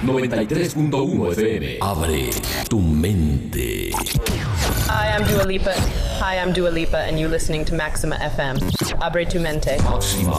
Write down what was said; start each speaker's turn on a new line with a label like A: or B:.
A: 93.1 FM. Abre tu mente.
B: Hi, I'm Dua Lipa. Hi, I'm Dua Lipa, and you're listening to Maxima FM. Abre tu mente.
A: Máxima